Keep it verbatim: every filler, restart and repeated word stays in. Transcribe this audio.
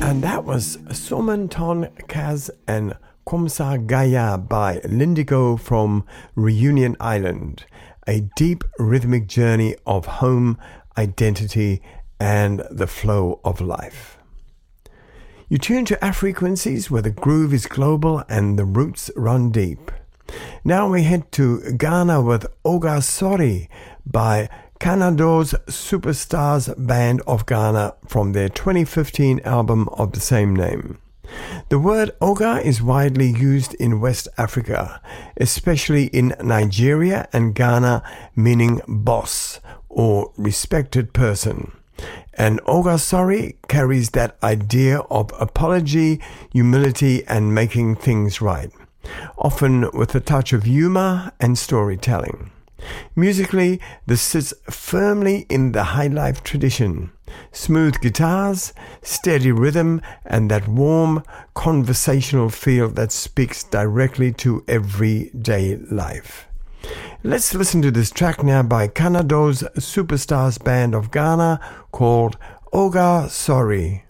And that was Somenton Kaz and Komsa Gaya by Lindigo from Reunion Island, a deep rhythmic journey of home, identity, and the flow of life. You tune to Afrequencies where the groove is global and the roots run deep. Now we head to Ghana with Oga Sori by Canado's Superstars Band of Ghana from their twenty fifteen album of the same name. The word Oga is widely used in West Africa, especially in Nigeria and Ghana, meaning boss or respected person. And Oga Sori carries that idea of apology, humility, and making things right, often with a touch of humor and storytelling. Musically, this sits firmly in the high life tradition. Smooth guitars, steady rhythm, and that warm conversational feel that speaks directly to everyday life. Let's listen to this track now by Canado's Superstars Band of Ghana called Oga Sori.